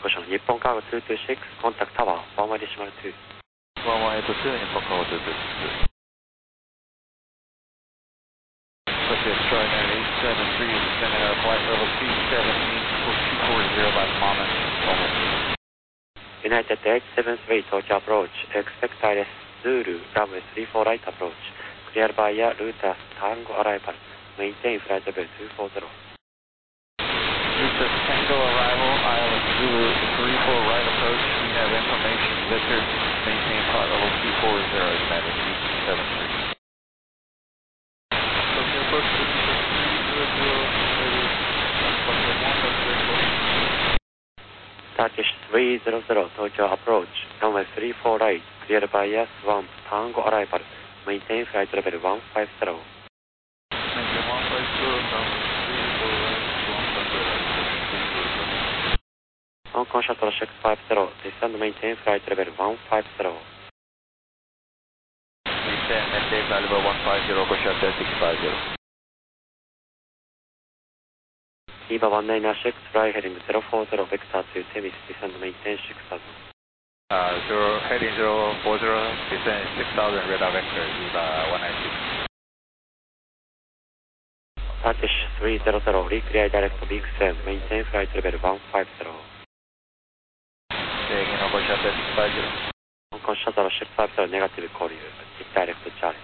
故障。日本カーゴ226、コンタクトタワー、1ワディシマル2。 112、日本カーゴ226。Extraordinary 873 is descending at a flight level 270 by the moment. United 873 Tokyo approach, expect ILS Zulu, runway 34 right approach, clear by air, Lutas, Tango arrival, maintain flight level 240. Lutas, Tango arrival, ILS Zulu, 34 right approach, we have information, Victor, maintain flight level 240, United 873. Tokyo approach, Turkish 300 Tokyo approach, runway 34 right, cleared by air, Swamp, Tango arrival, maintain flight level 150. Hong Kong Shuttle 650, descend maintain flight level 150. Descend maintain flight level 150, Hong Shuttle 650. EVA 196, fly heading 040, vector to Temis, descend maintain 6000. Heading 040, descend 6000, radar vector, EVA 196. Turkish 300, reclear direct BX7, maintain flight level 150. Taking Hong Kong Shuttle 650. Hong Kong Shuttle 650, negative call you, direct charge.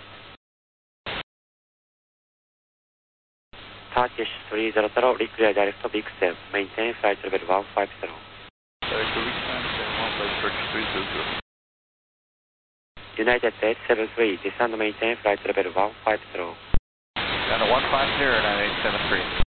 Turkish 300, reclear direct BX7, maintain flight level 150. Direct BX7, 150, Turkish 300. United 873, descend maintain flight level 150. Down to 150, 9873.